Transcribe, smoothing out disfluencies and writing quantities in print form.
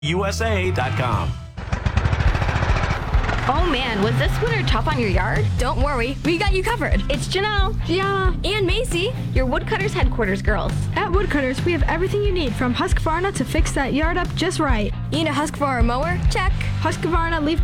USA.com. Oh man, was this winter tough on your yard? Don't worry, we got you covered. It's Janelle, Gianna, And Macy. your Woodcutters headquarters girls. at Woodcutters, we have everything you need from Husqvarna to fix that yard up just right. Need a Husqvarna mower? Check. Husqvarna leaf